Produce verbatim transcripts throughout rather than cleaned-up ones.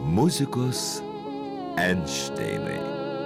Muzikos Einšteinai.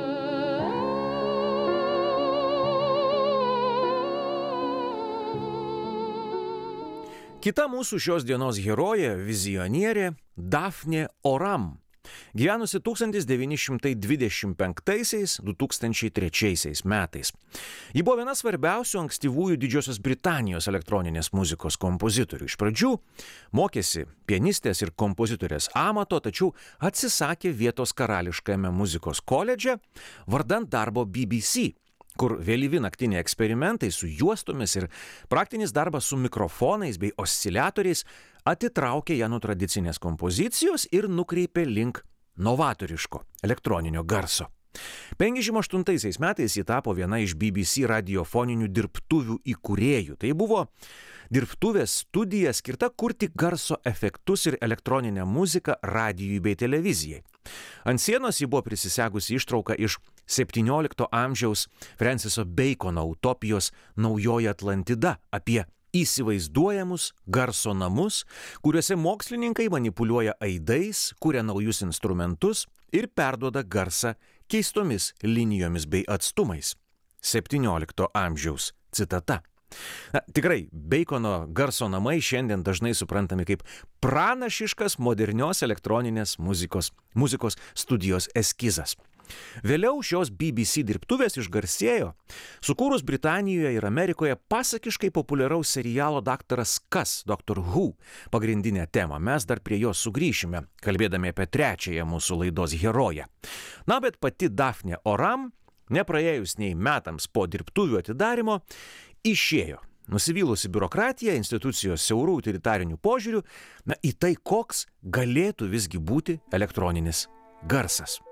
Kita mūsų šios dienos herojė, vizionierė Dafnė Oram, gyvenusi tūkstantis devyni šimtai dvidešimt penktaisiais - du tūkstančiai trečiaisiais metais. Ji buvo viena svarbiausių ankstyvųjų Didžiosios Britanijos elektroninės muzikos kompozitorių. Iš pradžių mokėsi pianistės ir kompozitorės amato, tačiau atsisakė vietos karališkajame muzikos koledže vardan darbo B B C, kur vėlyvi naktiniai eksperimentai su juostomis ir praktinis darbas su mikrofonais bei osciliatoriais atitraukė ją nuo tradicinės kompozicijos ir nukreipė link novatoriško elektroninio garso. penkiasdešimt aštuntaisiais metais ji tapo viena iš B B C radiofoninių dirbtuvių įkūrėjų. Tai buvo dirbtuvės studija skirta kurti garso efektus ir elektroninę muziką radijui bei televizijai. Ant sienos ji buvo prisisegusi ištrauką iš septyniolikto amžiaus Franciso Bacono utopijos Naujoji Atlantida apie įsivaizduojamus garso namus, kuriuose mokslininkai manipuliuoja aidais, kuria naujus instrumentus ir perduoda garsą keistomis linijomis bei atstumais. septyniolikto amžiaus citata. Na, tikrai, Bacono garso namai šiandien dažnai suprantami kaip pranašiškas modernios elektroninės muzikos, muzikos studijos eskizas. Vėliau šios B B C dirbtuvės išgarsėjo, sukūrus Britanijoje ir Amerikoje pasakiškai populiaraus serialo Daktaras Kas, Doctor Who, pagrindinę temą. Mes dar prie jos sugrįšime, kalbėdami apie trečiąją mūsų laidos heroję. Na, bet pati Dafnė Oram, nepraėjus nei metams po dirbtuvių atidarymo, išėjo, nusivylusi biurokratija, institucijos siaurų utilitarinių požiūrių, na, į tai, koks galėtų visgi būti elektroninis garsas.